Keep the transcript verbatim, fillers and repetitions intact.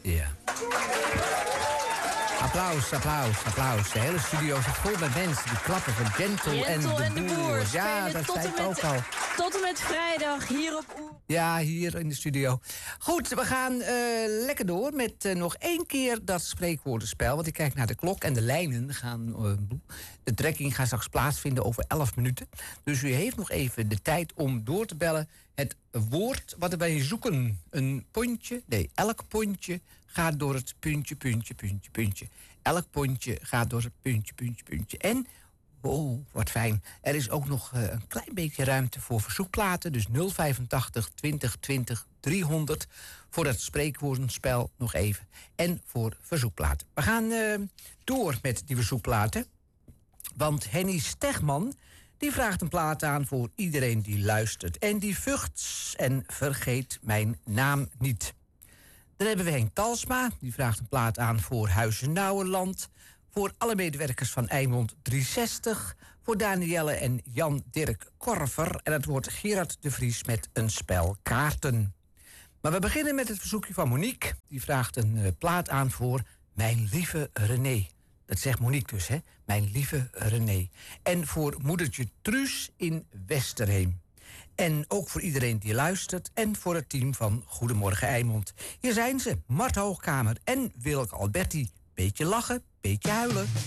Ja. Applaus, applaus, applaus. De hele studio zit vol met mensen die klappen van Gentle, Gentle en de, en de Boer. Boer. Ja, dat zei ik ook al. Tot en met vrijdag hier op Oer. Ja, hier in de studio. Goed, we gaan uh, lekker door met uh, nog één keer dat spreekwoordenspel. Want ik kijk naar de klok en de lijnen gaan... Uh, de trekking gaat straks plaatsvinden over elf minuten. Dus u heeft nog even de tijd om door te bellen. Het woord wat wij zoeken. Een pontje, nee, elk pontje gaat door het puntje, puntje, puntje, puntje. Elk pontje gaat door het puntje, puntje, puntje. En... oh, wat fijn. Er is ook nog uh, een klein beetje ruimte voor verzoekplaten. Dus nul vijfentachtig twintig twintig driehonderd. Voor het spreekwoordenspel nog even. En voor verzoekplaten. We gaan uh, door met die verzoekplaten. Want Henny Stegman... die vraagt een plaat aan voor iedereen die luistert. En die vucht en vergeet mijn naam niet. Dan hebben we Henk Talsma. Die vraagt een plaat aan voor Huizen Nouwenland... voor alle medewerkers van Eimond driehonderdzestig... voor Danielle en Jan-Dirk Korver... en het wordt Gerard de Vries met een spel kaarten. Maar we beginnen met het verzoekje van Monique. Die vraagt een uh, plaat aan voor Mijn Lieve René. Dat zegt Monique dus, hè? Mijn Lieve René. En voor moedertje Truus in Westerheem. En ook voor iedereen die luistert... en voor het team van Goedemorgen Eimond. Hier zijn ze, Mart Hoogkamer en Wilke Alberti. Beetje lachen, beetje huilen.